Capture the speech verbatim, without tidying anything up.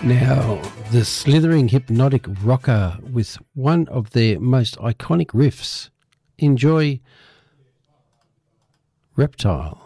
Now, the slithering hypnotic rocker with one of their most iconic riffs. Enjoy Reptile.